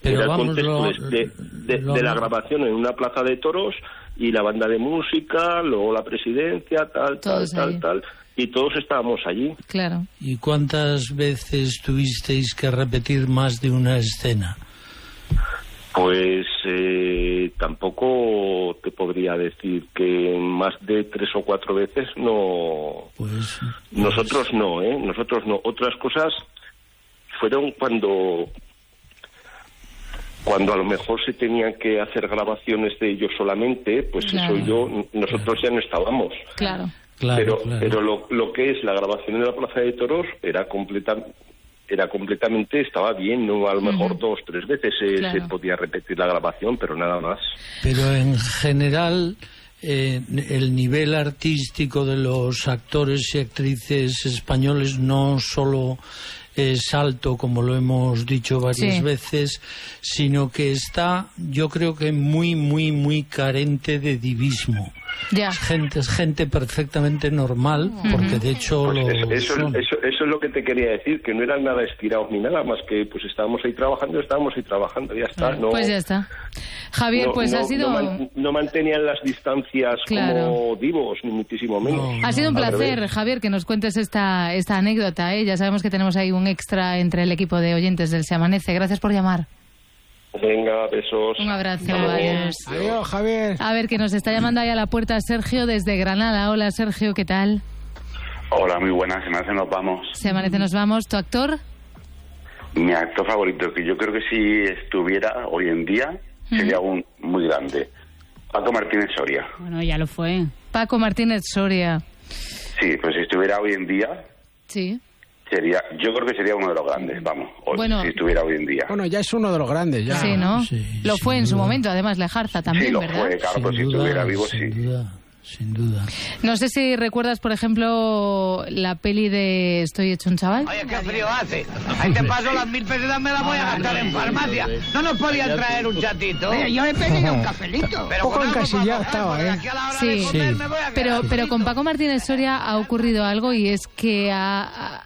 Pero era el contexto de la grabación en una plaza de toros y la banda de música, luego la presidencia, tal, y todos estábamos allí. Claro. ¿Y cuántas veces tuvisteis que repetir más de una escena? Pues tampoco te podría decir que más de 3 o 4 veces no. Pues nosotros no, nosotros no. Otras cosas fueron cuando a lo mejor se tenían que hacer grabaciones de ellos solamente, pues claro. Nosotros ya no estábamos. Claro. Pero lo que es la grabación en la Plaza de Toros era completamente, estaba bien, no a lo mejor 2 o 3 veces se podía repetir la grabación, pero nada más. Pero en general el nivel artístico de los actores y actrices españoles no solo es alto, como lo hemos dicho varias veces, sino que está, yo creo que muy, muy, muy carente de divismo. Es gente perfectamente normal, porque de hecho pues eso es lo que te quería decir, que no eran nada estirados ni nada, más que pues estábamos ahí trabajando, ya está. No, pues ya está. Javier, pues ha sido... No mantenían las distancias como divos, ni muchísimo menos. Ha sido un placer, Javier, que nos cuentes esta anécdota, Ya sabemos que tenemos ahí un extra entre el equipo de oyentes del Se Amanece. Gracias por llamar. Venga, besos. Un abrazo. Adiós, Javier. A ver, que nos está llamando ahí a la puerta Sergio desde Granada. Hola, Sergio, ¿qué tal? Hola, muy buenas. Se Amanece, nos vamos. Se Amanece, nos vamos. ¿Tu actor? Mi actor favorito, que yo creo que si estuviera hoy en día, sería muy grande. Paco Martínez Soria. Bueno, ya lo fue. Paco Martínez Soria. Sí, pues si estuviera hoy en día... Sí. Yo creo que sería uno de los grandes, vamos, si estuviera hoy en día. Bueno, ya es uno de los grandes, ya. Sí, ¿no? Sí, lo fue en su momento, además, Lejarza también, sí, lo ¿verdad? fue, claro, pues si estuviera vivo, Sin duda. No sé si recuerdas, por ejemplo, la peli de Estoy hecho un chaval. Oye, qué frío hace. Ahí te paso las 1.000 pesetas, me las voy a gastar en farmacia. ¿No nos podían traer un chatito? Oye, yo he pedido un cafelito. Un poco encasillado estaba, Sí, pero con Paco Martínez Soria ha ocurrido algo, y es que ha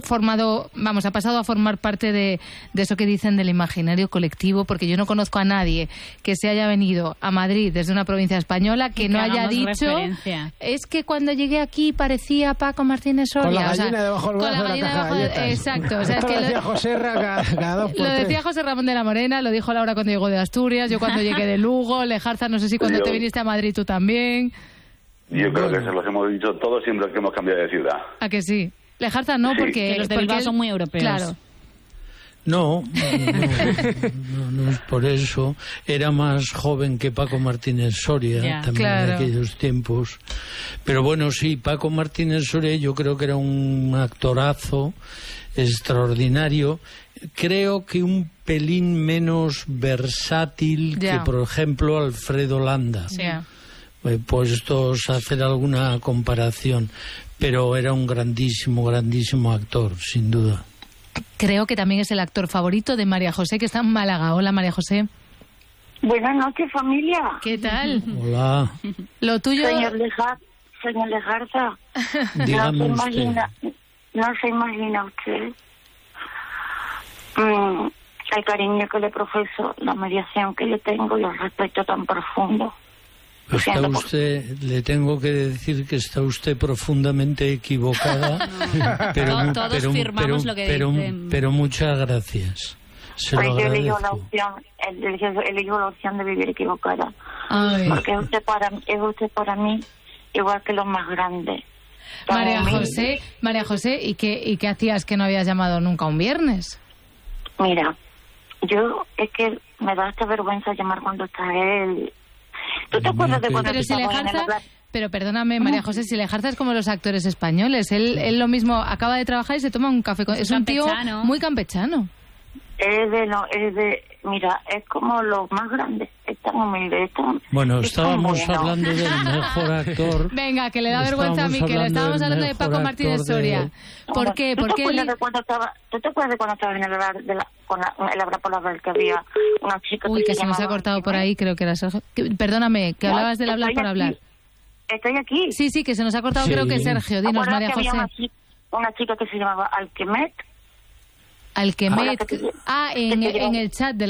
pasado a formar parte de eso que dicen del imaginario colectivo, porque yo no conozco a nadie que se haya venido a Madrid desde una provincia española que no haya dicho es que cuando llegué aquí parecía Paco Martínez Soria. Con la gallina debajo del brazo de la caja de galletas. Exacto. Es que lo decía José Ra cada 2 por 3. Lo decía José Ramón de la Morena, lo dijo Laura cuando llegó de Asturias, yo cuando llegué de Lugo, Lejarza, no sé si cuando te viniste a Madrid tú también. Yo creo que se los hemos dicho todos siempre que hemos cambiado de ciudad. ¿A que sí? Lejarza no, porque los de Bilbao son muy europeos. Claro. No es por eso. Era más joven que Paco Martínez Soria, también en aquellos tiempos. Pero bueno, sí, Paco Martínez Soria yo creo que era un actorazo extraordinario. Creo que un pelín menos versátil que, por ejemplo, Alfredo Landa. Puestos a hacer alguna comparación. Pero era un grandísimo, grandísimo actor, sin duda. Creo que también es el actor favorito de María José, que está en Málaga. Hola, María José. Buenas noches, familia. ¿Qué tal? Hola. Lo tuyo... Señor Lejarza, dígame usted. No se imagina usted el cariño que le profeso, la mediación que le tengo y el respeto tan profundo. Le tengo que decir que está usted profundamente equivocada, todos firmamos lo que dicen. Pero muchas gracias. Se lo agradezco. Yo elijo la opción de vivir equivocada. Porque es usted para mí igual que los más grandes. María José, ¿y qué hacías que no habías llamado nunca un viernes? Mira, yo es que me da esta vergüenza llamar cuando está él. ¿Tú te acuerdas de cuando Pero perdóname, María José, si Lejarza es como los actores españoles. Él lo mismo, acaba de trabajar y se toma un café. Es un tío muy campechano. Mira, es como los más grandes. Es tan humilde. Bueno, estábamos hablando del mejor actor. Venga, que le da vergüenza a mí, que le estábamos hablando de Paco Martínez Soria. ¿Por qué? ¿Tú te acuerdas de cuando estaba en el Abra por la Val, que había una chica que se nos ha cortado por ahí, creo que era Sergio. Perdóname, que hablabas del hablar por hablar. Estoy aquí. Sí, que se nos ha cortado, creo que Sergio. Dinos, María José. Una chica que se llamaba Alquemet. En el chat de